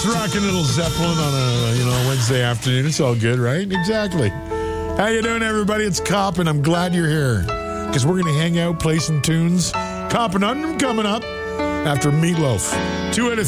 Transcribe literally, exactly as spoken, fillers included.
rocking little Zeppelin on a you know Wednesday afternoon. It's all good, right? Exactly. How you doing, everybody? It's Cop, and I'm glad you're here because we're going to hang out, play some tunes. Cop and Undrum coming up after Meatloaf. Two out of